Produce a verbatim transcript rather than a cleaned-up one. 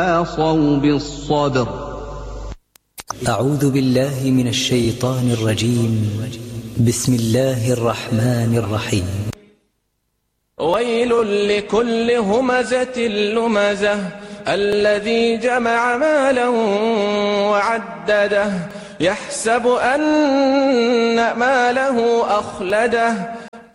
وتواصوا بالصبر. أعوذ بالله من الشيطان الرجيم. بسم الله الرحمن الرحيم. ويل لكل همزة لمزة الذي جمع مالا وعدده يحسب أن ماله أخلده